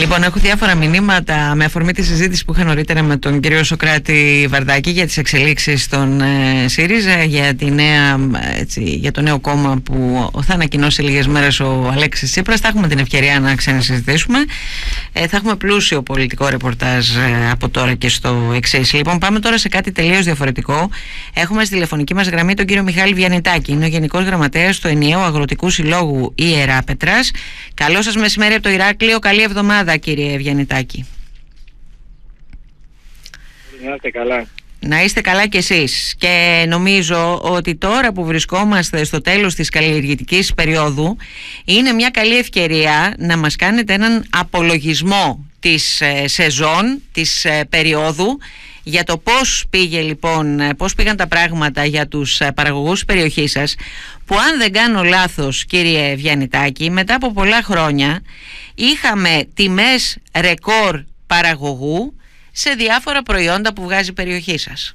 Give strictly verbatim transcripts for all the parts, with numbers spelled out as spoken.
Λοιπόν, έχω διάφορα μηνύματα με αφορμή τη συζήτηση που είχα νωρίτερα με τον κύριο Σωκράτη Βαρδάκη για τις εξελίξεις στον ε, ΣΥΡΙΖΑ, για, τη νέα, έτσι, για το νέο κόμμα που θα ανακοινώσει σε λίγες μέρες ο Αλέξης Τσίπρας. Θα έχουμε την ευκαιρία να ξανασυζητήσουμε. Ε, θα έχουμε πλούσιο πολιτικό ρεπορτάζ ε, από τώρα και στο εξής. Λοιπόν, πάμε τώρα σε κάτι τελείως διαφορετικό. Έχουμε στη τηλεφωνική μας γραμμή τον κύριο Μιχάλη Βιαννητάκη. Είναι ο Γενικός Γραμματέας του ενιαίου Αγροτικού Συλλόγου Ιεράπετρας. Καλό σας μεσημέρι από το Ηράκλειο. Καλή εβδομάδα, κύριε Βιαννητάκη. Να είστε καλά. Να είστε καλά κι εσείς. Και νομίζω ότι τώρα που βρισκόμαστε στο τέλος της καλλιεργητικής περίοδου, είναι μια καλή ευκαιρία να μας κάνετε έναν απολογισμό της ε, σεζόν, της ε, περίοδου, για το πώς πήγε λοιπόν, πώς πήγαν τα πράγματα για τους παραγωγούς της περιοχής σας, που αν δεν κάνω λάθος, κύριε Βιαννητάκη, μετά από πολλά χρόνια είχαμε τιμές ρεκόρ παραγωγού σε διάφορα προϊόντα που βγάζει η περιοχή σας.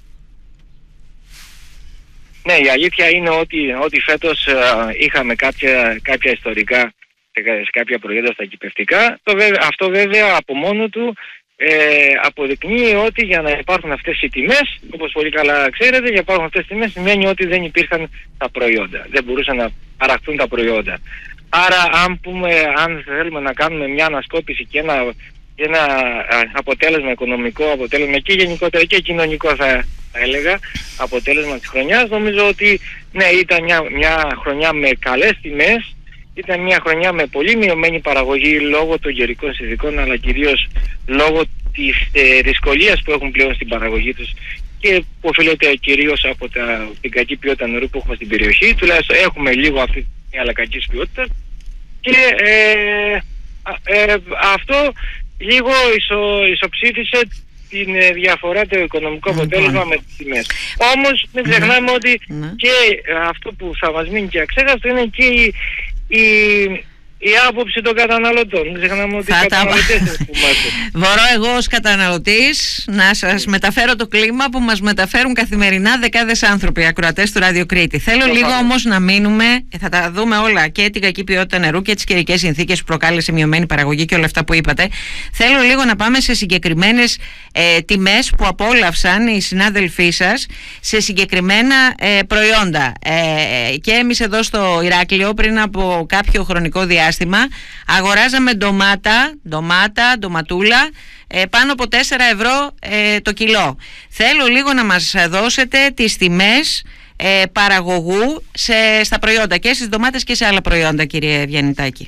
Ναι, η αλήθεια είναι ότι, ότι φέτος ε, είχαμε κάποια, κάποια ιστορικά σε, σε κάποια προϊόντα στα κυπευτικά. Το, αυτό βέβαια από μόνο του ε, αποδεικνύει ότι για να υπάρχουν αυτές οι τιμές, όπως πολύ καλά ξέρετε, για να υπάρχουν αυτές τις τιμές σημαίνει ότι δεν υπήρχαν τα προϊόντα. Δεν μπορούσαν να παραχθούν τα προϊόντα. Άρα αν, πούμε, αν θέλουμε να κάνουμε μια ανασκόπηση και ένα, και ένα αποτέλεσμα οικονομικό, αποτέλεσμα και γενικότερα και κοινωνικό θα, θα έλεγα, αποτέλεσμα της χρονιάς, νομίζω ότι ναι, ήταν μια, μια χρονιά με καλές τιμές. Ήταν μια χρονιά με πολύ μειωμένη παραγωγή λόγω των καιρικών συνθηκών, αλλά κυρίως λόγω της ε, δυσκολίας που έχουν πλέον στην παραγωγή τους και που οφείλεται κυρίως από τα, την κακή ποιότητα νερού που έχουμε στην περιοχή. Τουλάχιστον έχουμε λίγο αυτή την αλλά κακής ποιότητας και ε, ε, αυτό λίγο ισο, ισοψήφισε την ε, διαφορά, το οικονομικό αποτέλεσμα με τις τιμές. Όμως μην ξεχνάμε ότι και αυτό που θα μας μείνει και αξέχαστο είναι και η Η, η άποψη των καταναλωτών. Δεν ξεχνάμε ότι οι καταναλωτές είναι που μας... Μπορώ εγώ ως καταναλωτής να σας μεταφέρω το κλίμα που μας μεταφέρουν καθημερινά δεκάδες άνθρωποι, ακροατές του Ράδιο Κρήτη. Θέλω το λίγο πάμε. όμως να μείνουμε, θα τα δούμε όλα, και την κακή ποιότητα νερού και τις καιρικές συνθήκες που προκάλεσε μειωμένη παραγωγή και όλα αυτά που είπατε. Θέλω λίγο να πάμε σε συγκεκριμένες ε, τιμές που απόλαυσαν οι συνάδελφοί σας σε συγκεκριμένα ε, προϊόντα. Ε, και εμείς εδώ στο Ηράκλειο πριν από κάποιο χρονικό διάστημα αγοράζαμε ντομάτα, ντομάτα, ντοματούλα ε, πάνω από τέσσερα ευρώ ε, το κιλό. Θέλω λίγο να μας δώσετε τις τιμές ε, παραγωγού σε, στα προϊόντα, και στις ντομάτες και σε άλλα προϊόντα, κύριε Βιαννητάκη.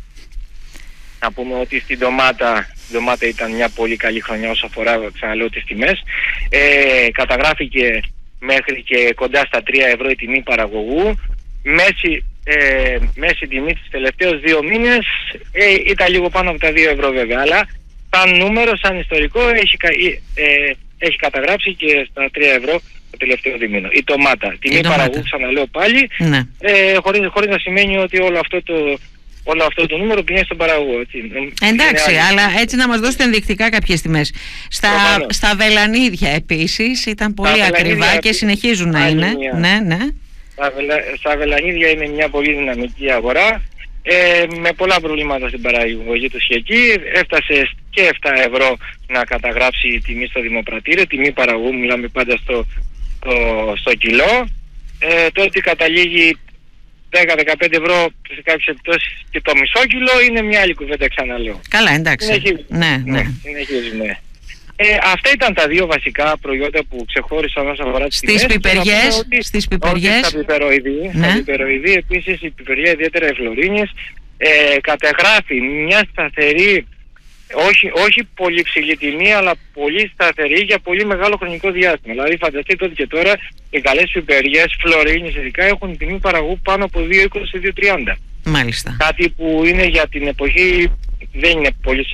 Να πούμε ότι στην ντομάτα, η ντομάτα ήταν μια πολύ καλή χρονιά όσο αφορά, ξαναλέω, τις τιμές. Ε, καταγράφηκε μέχρι και κοντά στα τρία ευρώ η τιμή παραγωγού. Μέση Ε, μέση τιμή τους τελευταίους δύο μήνες ε, ήταν λίγο πάνω από τα δύο ευρώ βέβαια, αλλά σαν νούμερο, σαν ιστορικό έχει, ε, έχει καταγράψει και στα τρία ευρώ το τελευταίο δίμηνο. Η ντομάτα, τιμή παραγωγού, ξαναλέω πάλι, ναι. ε, χωρίς, χωρίς να σημαίνει ότι όλο αυτό το, όλο αυτό το νούμερο πηγαίνει στον παραγωγό. Έτσι. Εντάξει, αλλά έτσι να μας δώσετε ενδεικτικά κάποιες τιμές. Στα, στα βελανίδια επίσης ήταν πολύ ακριβά και συνεχίζουν να είναι. Ναι, ναι. Στα βελανίδια είναι μια πολύ δυναμική αγορά, ε, με πολλά προβλήματα στην παραγωγή τους και εκεί. Έφτασε και επτά ευρώ να καταγράψει η τιμή στο δημοπρατήριο, τιμή παραγωγού, μιλάμε πάντα στο, στο, στο κιλό. Ε, τότε καταλήγει δέκα με δεκαπέντε ευρώ σε κάποιες επιπτώσεις και το μισό κιλό, είναι μια άλλη κουβέντα, ξαναλέω. Καλά, εντάξει. Συνεχίζουμε. Ναι, ναι. ναι, συνεχίζουμε. Ε, αυτά ήταν τα δύο βασικά προϊόντα που ξεχώρισαν όσον αφορά τις τιμές. Στις πιπεριές, στις πιπεριές. Στα πιπεροειδή, ναι. Στα πιπεροειδή επίσης η πιπεριά, ιδιαίτερα Εφλωρίνης, ε, καταγράφει μια σταθερή, όχι, όχι πολύ ψηλή τιμή, αλλά πολύ σταθερή για πολύ μεγάλο χρονικό διάστημα. Δηλαδή φανταστείτε ότι και τώρα οι καλές πιπεριές Φλωρίνης ειδικά έχουν τιμή παραγωγού πάνω από δύο είκοσι με δύο τριάντα. Μάλιστα. Κάτι που είναι για την εποχή δεν είναι πολύ